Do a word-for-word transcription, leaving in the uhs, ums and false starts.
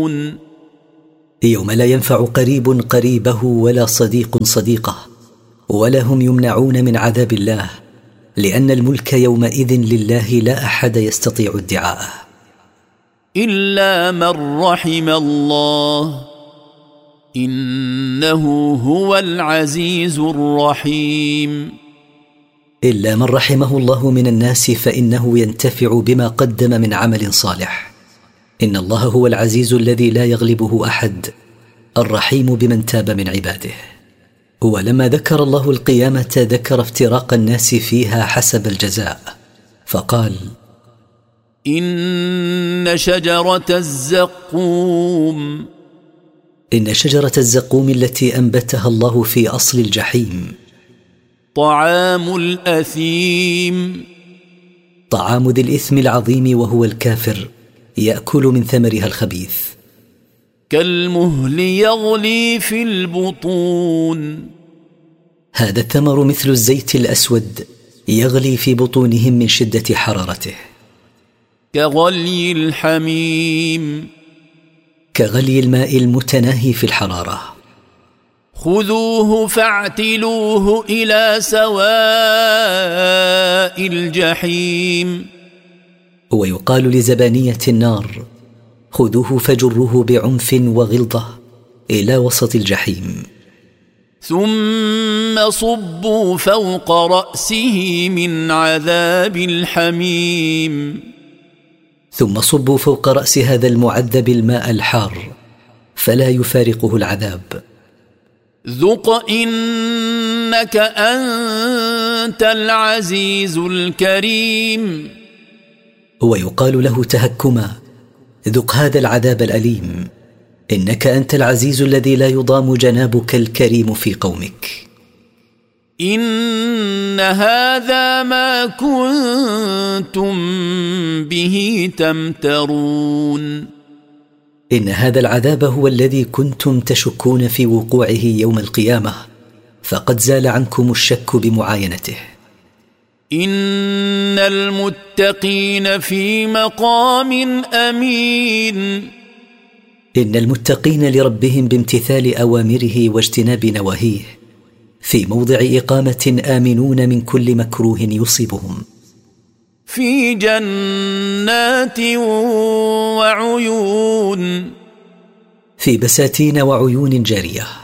يوم لا ينفع قريب قريبه ولا صديق صديقه، ولا هم يمنعون من عذاب الله، لأن الملك يومئذ لله لا أحد يستطيع ادعاءه إلا من رحم الله إنه هو العزيز الرحيم. إلا من رحمه الله من الناس فإنه ينتفع بما قدم من عمل صالح. إن الله هو العزيز الذي لا يغلبه أحد، الرحيم بمن تاب من عباده. ولما ذكر الله القيامة ذكر افتراق الناس فيها حسب الجزاء، فقال: إن شجرة الزقوم إن شجرة الزقوم التي أنبتها الله في أصل الجحيم طعام الأثيم طعام ذي الإثم العظيم وهو الكافر، يأكل من ثمرها الخبيث. كالمهل يغلي في البطون هذا الثمر مثل الزيت الأسود يغلي في بطونهم من شدة حرارته. كغلي الحميم كغلي الماء المتناهي في الحرارة. خذوه فاعتلوه إلى سواء الجحيم. ويقال لزبانية النار: خذوه فجروه بعنف وغلظة إلى وسط الجحيم. ثم صبوا فوق رأسه من عذاب الحميم. ثم صبوا فوق رأس هذا المعذب الماء الحار فلا يفارقه العذاب. ذق إنك أنت العزيز الكريم. ويقال له تهكما: ذق هذا العذاب الأليم، إنك أنت العزيز الذي لا يضام جنابك الكريم في قومك. إن هذا ما كنتم به تمترون. إن هذا العذاب هو الذي كنتم تشكون في وقوعه يوم القيامة، فقد زال عنكم الشك بمعاينته. إن المتقين في مقام أمين. إن المتقين لربهم بامتثال أوامره واجتناب نواهيه في موضع إقامة آمنون من كل مكروه يصيبهم. في جنات وعيون. في بساتين وعيون جارية.